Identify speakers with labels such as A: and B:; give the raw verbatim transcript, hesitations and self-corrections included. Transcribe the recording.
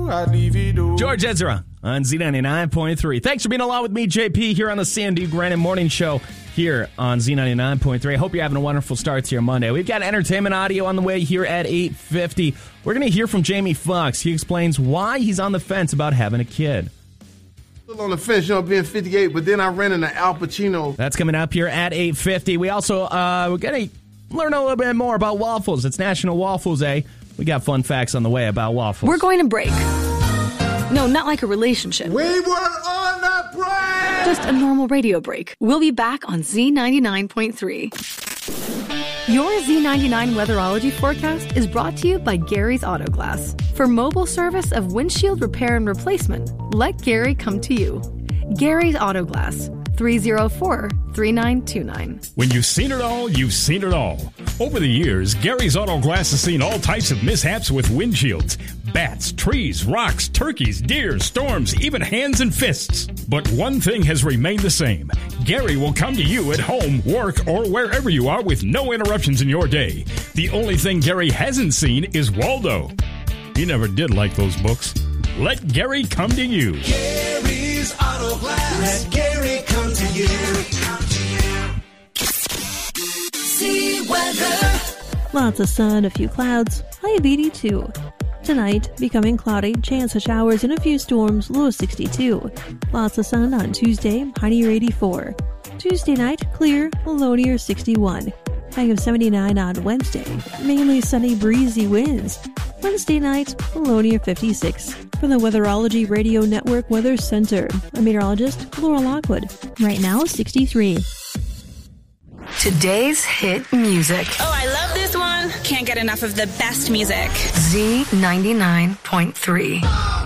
A: George Ezra on Z ninety-nine point three. Thanks for being along with me, J P, here on the Sandy Granite Morning Show here on Z ninety-nine point three. I hope you're having a wonderful start to your Monday. We've got entertainment audio on the way here at eight fifty. We're going to hear from Jamie Foxx. He explains why he's on the fence about having a kid.
B: Still on the fence, you know, being fifty-eight, but then I ran into Al Pacino.
A: That's coming up here at eight fifty. We also, uh, we're going to learn a little bit more about waffles. It's National Waffles Day. We got fun facts on the way about waffles.
C: We're going to break. No, not like a relationship.
B: We were on a break!
C: Just a normal radio break. We'll be back on Z ninety-nine point three. Your Z ninety-nine weatherology forecast is brought to you by Gary's Auto Glass. For mobile service of windshield repair and replacement, let Gary come to you. Gary's Auto Glass, three oh four, three nine two nine.
D: When you've seen it all, you've seen it all. Over the years, Gary's Auto Glass has seen all types of mishaps with windshields. Bats, trees, rocks, turkeys, deer, storms, even hands and fists. But one thing has remained the same. Gary will come to you at home, work, or wherever you are with no interruptions in your day. The only thing Gary hasn't seen is Waldo. He never did like those books. Let Gary come to you.
E: Gary's Auto Glass. Let Gary come to you. See weather.
F: Lots of sun, a few clouds, high of eighty-two. Tonight, becoming cloudy, chance of showers and a few storms, low sixty-two. Lots of sun on Tuesday, high near eighty-four. Tuesday night, clear, low near sixty-one. High of seventy-nine on Wednesday. Mainly sunny, breezy winds. Wednesday night, low near fifty-six. From the Weatherology Radio Network Weather Center, I'm meteorologist Laura Lockwood. Right now, sixty-three.
C: Today's hit music.
G: Oh, I love this one. Can't get enough of the best music.
C: Z ninety-nine point three.